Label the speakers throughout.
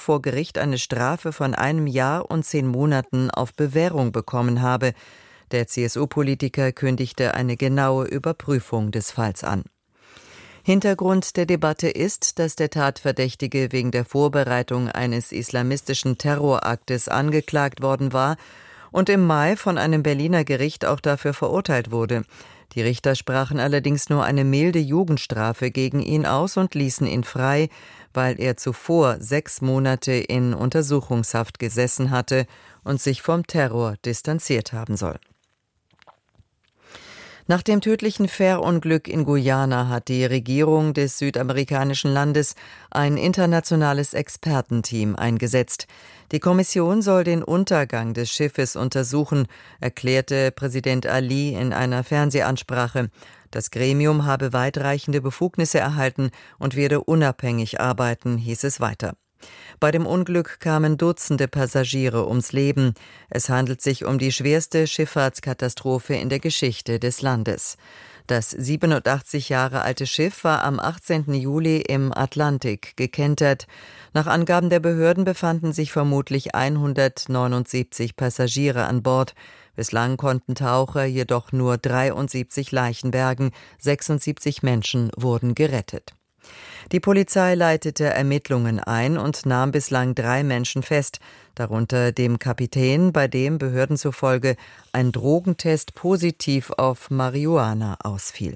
Speaker 1: vor Gericht eine Strafe von 1 Jahr und 10 Monaten auf Bewährung bekommen habe. Der CSU-Politiker kündigte eine genaue Überprüfung des Falls an. Hintergrund der Debatte ist, dass der Tatverdächtige wegen der Vorbereitung eines islamistischen Terroraktes angeklagt worden war und im Mai von einem Berliner Gericht auch dafür verurteilt wurde. Die Richter sprachen allerdings nur eine milde Jugendstrafe gegen ihn aus und ließen ihn frei, weil er zuvor 6 Monate in Untersuchungshaft gesessen hatte und sich vom Terror distanziert haben soll. Nach dem tödlichen Fährunglück in Guyana hat die Regierung des südamerikanischen Landes ein internationales Expertenteam eingesetzt. Die Kommission soll den Untergang des Schiffes untersuchen, erklärte Präsident Ali in einer Fernsehansprache. Das Gremium habe weitreichende Befugnisse erhalten und werde unabhängig arbeiten, hieß es weiter. Bei dem Unglück kamen Dutzende Passagiere ums Leben. Es handelt sich um die schwerste Schifffahrtskatastrophe in der Geschichte des Landes. Das 87 Jahre alte Schiff war am 18. Juli im Atlantik gekentert. Nach Angaben der Behörden befanden sich vermutlich 179 Passagiere an Bord. Bislang konnten Taucher jedoch nur 73 Leichen bergen. 76 Menschen wurden gerettet. Die Polizei leitete Ermittlungen ein und nahm bislang 3 Menschen fest, darunter dem Kapitän, bei dem Behörden zufolge ein Drogentest positiv auf Marihuana ausfiel.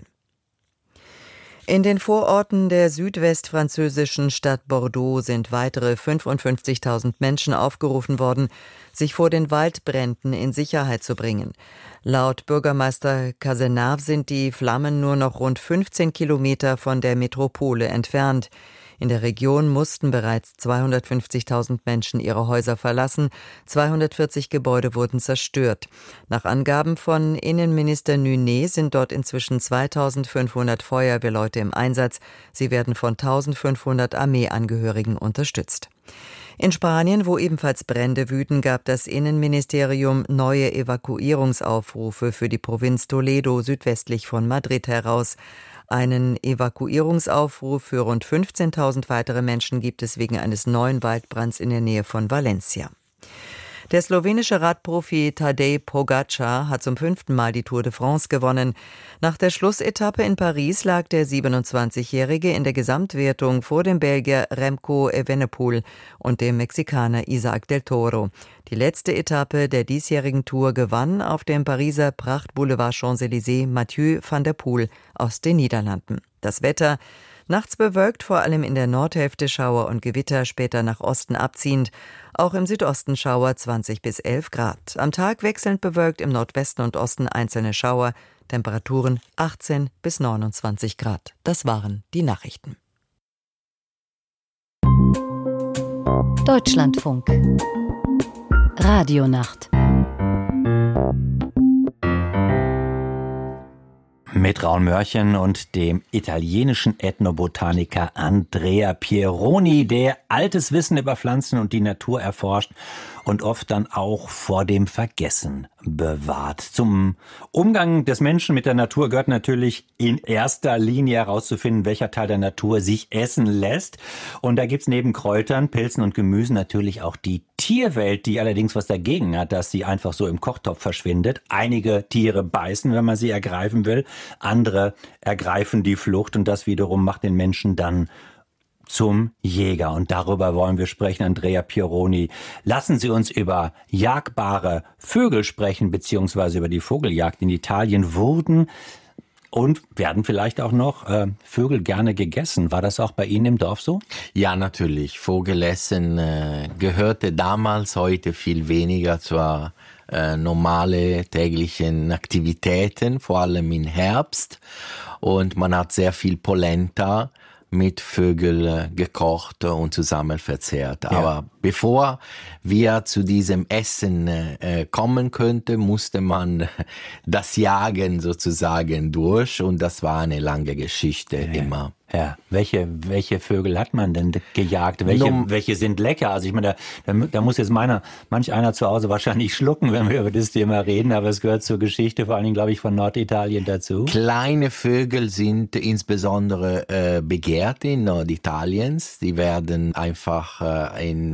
Speaker 1: In den Vororten der südwestfranzösischen Stadt Bordeaux sind weitere 55.000 Menschen aufgerufen worden, sich vor den Waldbränden in Sicherheit zu bringen. Laut Bürgermeister Cazenave sind die Flammen nur noch rund 15 Kilometer von der Metropole entfernt. In der Region mussten bereits 250.000 Menschen ihre Häuser verlassen, 240 Gebäude wurden zerstört. Nach Angaben von Innenminister Nunet sind dort inzwischen 2.500 Feuerwehrleute im Einsatz. Sie werden von 1.500 Armeeangehörigen unterstützt. In Spanien, wo ebenfalls Brände wüten, gab das Innenministerium neue Evakuierungsaufrufe für die Provinz Toledo südwestlich von Madrid heraus. Einen Evakuierungsaufruf für rund 15.000 weitere Menschen gibt es wegen eines neuen Waldbrands in der Nähe von Valencia. Der slowenische Radprofi Tadej Pogačar hat zum 5. Mal die Tour de France gewonnen. Nach der Schlussetappe in Paris lag der 27-Jährige in der Gesamtwertung vor dem Belgier Remco Evenepoel und dem Mexikaner Isaac del Toro. Die letzte Etappe der diesjährigen Tour gewann auf dem Pariser Prachtboulevard Champs-Élysées Mathieu van der Poel aus den Niederlanden. Das Wetter: nachts bewölkt, vor allem in der Nordhälfte Schauer und Gewitter, später nach Osten abziehend. Auch im Südosten Schauer, 20 bis 11 Grad. Am Tag wechselnd bewölkt, im Nordwesten und Osten einzelne Schauer. Temperaturen 18 bis 29 Grad. Das waren die Nachrichten.
Speaker 2: Deutschlandfunk. Radionacht.
Speaker 3: Mit Raun Mörchen und dem italienischen Ethnobotaniker Andrea Pieroni, der altes Wissen über Pflanzen und die Natur erforscht und oft dann auch vor dem Vergessen bewahrt. Zum Umgang des Menschen mit der Natur gehört natürlich in erster Linie herauszufinden, welcher Teil der Natur sich essen lässt. Und da gibt's neben Kräutern, Pilzen und Gemüsen natürlich auch die Tierwelt, die allerdings was dagegen hat, dass sie einfach so im Kochtopf verschwindet. Einige Tiere beißen, wenn man sie ergreifen will. Andere ergreifen die Flucht und das wiederum macht den Menschen dann zum Jäger. Und darüber wollen wir sprechen, Andrea Pieroni. Lassen Sie uns über jagbare Vögel sprechen, beziehungsweise über die Vogeljagd. In Italien wurden und werden vielleicht auch noch Vögel gerne gegessen. War das auch bei Ihnen im Dorf so?
Speaker 4: Ja, natürlich. Vogelessen gehörte damals, heute viel weniger zur normale täglichen Aktivitäten, vor allem im Herbst. Und man hat sehr viel Polenta mit Vögel gekocht und zusammen verzehrt. Ja. Aber bevor wir zu diesem Essen kommen könnte, musste man das Jagen sozusagen durch und das war eine lange Geschichte immer.
Speaker 3: Ja, welche Vögel hat man denn gejagt? Welche sind lecker? Also ich meine, da muss jetzt manch einer zu Hause wahrscheinlich schlucken, wenn wir über das Thema reden, aber es gehört zur Geschichte, vor allen Dingen, glaube ich, von Norditalien dazu.
Speaker 4: Kleine Vögel sind insbesondere begehrt in Norditaliens. Die werden einfach in